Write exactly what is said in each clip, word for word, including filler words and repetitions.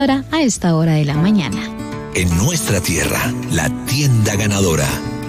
a esta hora de la mañana. En nuestra tierra, la tienda ganadora.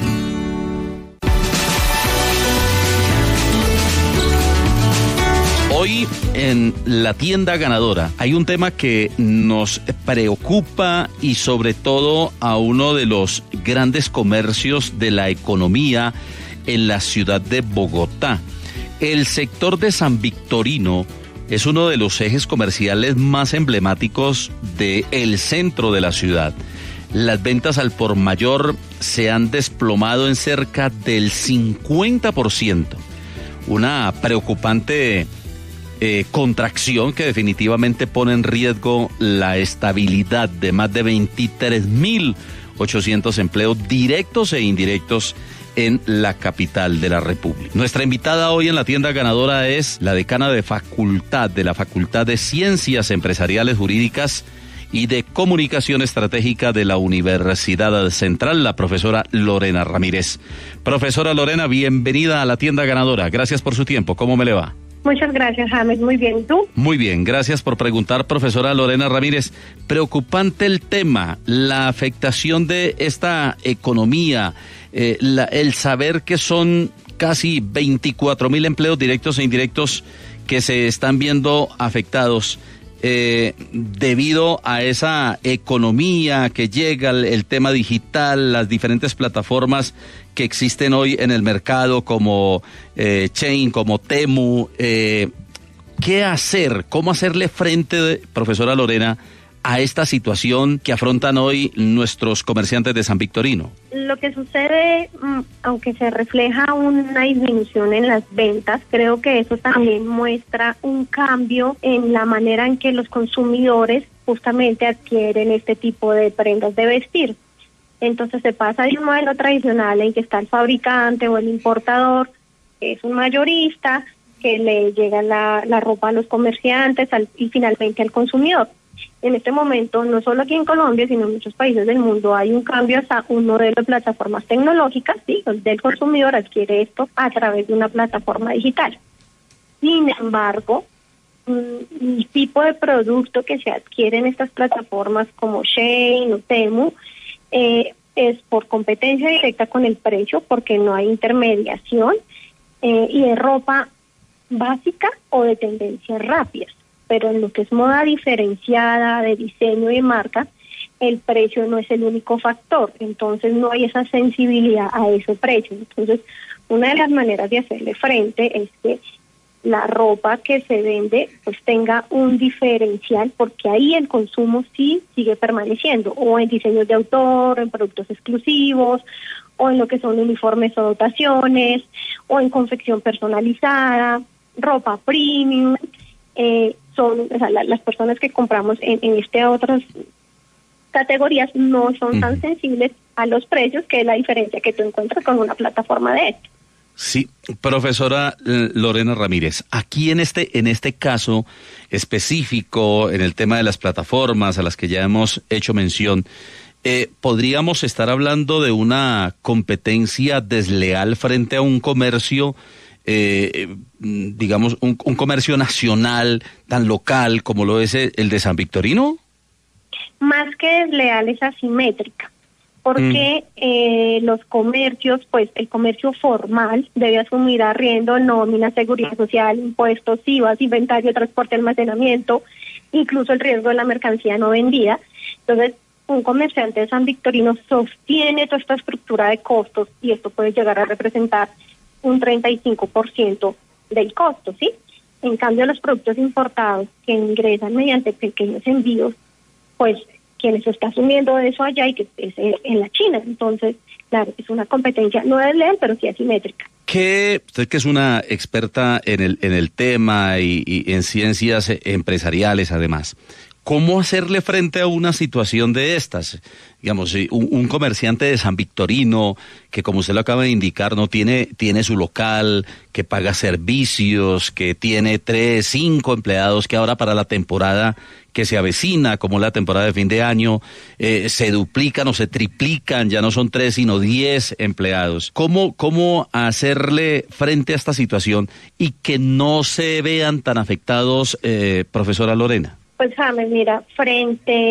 Hoy en la tienda ganadora hay un tema que nos preocupa y sobre todo a uno de los grandes comercios de la economía en la ciudad de Bogotá. El sector de San Victorino es uno de los ejes comerciales más emblemáticos del centro de la ciudad. Las ventas al por mayor se han desplomado en cerca del cincuenta por ciento. Una preocupante eh, contracción que definitivamente pone en riesgo la estabilidad de más de veintitrés mil ochocientos empleos directos e indirectos en la capital de la República. Nuestra invitada hoy en la tienda ganadora es la decana de facultad de la Facultad de Ciencias Empresariales Jurídicas y de Comunicación Estratégica de la Universidad Central, la profesora Lorena Ramírez. Profesora Lorena, bienvenida a la tienda ganadora. Gracias por su tiempo. ¿Cómo me le va? Muchas gracias, James. Muy bien. ¿Y tú? Muy bien. Gracias por preguntar, profesora Lorena Ramírez. Preocupante el tema, la afectación de esta economía, eh, la, el saber que son casi veinticuatro mil empleos directos e indirectos que se están viendo afectados. Eh, debido a esa economía que llega, el, el tema digital, las diferentes plataformas que existen hoy en el mercado como eh, Chain, como Temu, eh, ¿qué hacer? ¿Cómo hacerle frente, profesora Lorena, a esta situación que afrontan hoy nuestros comerciantes de San Victorino? Lo que sucede, aunque se refleja una disminución en las ventas, creo que eso también muestra un cambio en la manera en que los consumidores justamente adquieren este tipo de prendas de vestir. Entonces se pasa de un modelo tradicional en que está el fabricante o el importador, que es un mayorista, que le llega la, la ropa a los comerciantes al, y finalmente al consumidor. En este momento, no solo aquí en Colombia, sino en muchos países del mundo, hay un cambio hacia un modelo de plataformas tecnológicas, ¿sí? Donde el consumidor adquiere esto a través de una plataforma digital. Sin embargo, el tipo de producto que se adquiere en estas plataformas como Shein o Temu eh, es por competencia directa con el precio, porque no hay intermediación, eh, y de ropa básica o de tendencias rápidas. Pero en lo que es moda diferenciada, de diseño y marca, el precio no es el único factor, entonces no hay esa sensibilidad a ese precio. Entonces, una de las maneras de hacerle frente es que la ropa que se vende pues tenga un diferencial, porque ahí el consumo sí sigue permaneciendo, o en diseños de autor, en productos exclusivos, o en lo que son uniformes o dotaciones, o en confección personalizada, ropa premium. Eh, son o sea, la, las personas que compramos en, en este otras categorías no son uh-huh. tan sensibles a los precios, que es la diferencia que tú encuentras con una plataforma de esto. Sí, profesora Lorena Ramírez, aquí en este en este caso específico, en el tema de las plataformas a las que ya hemos hecho mención, eh, ¿podríamos estar hablando de una competencia desleal frente a un comercio Eh, digamos, un, un comercio nacional tan local como lo es el de San Victorino? Más que desleal, es asimétrica, porque mm. eh, los comercios, pues el comercio formal debe asumir arriendo, nómina, seguridad social, impuestos, I V A, inventario, transporte, almacenamiento, incluso el riesgo de la mercancía no vendida. Entonces, un comerciante de San Victorino sostiene toda esta estructura de costos, y esto puede llegar a representar un treinta y cinco por ciento del costo, ¿sí? En cambio, los productos importados que ingresan mediante pequeños envíos, pues quienes está asumiendo eso allá y que es en la China. Entonces, claro, es una competencia no desleal, pero sí asimétrica. ¿Qué, usted que es una experta en el en el tema y, y en ciencias empresariales además, ¿cómo hacerle frente a una situación de estas? Digamos, un, un comerciante de San Victorino que, como usted lo acaba de indicar, no tiene tiene su local, que paga servicios, que tiene tres, cinco empleados, que ahora para la temporada que se avecina, como la temporada de fin de año, eh, se duplican o se triplican, ya no son tres sino diez empleados. ¿Cómo, cómo hacerle frente a esta situación y que no se vean tan afectados, eh, profesora Lorena? Pues James, mira, frente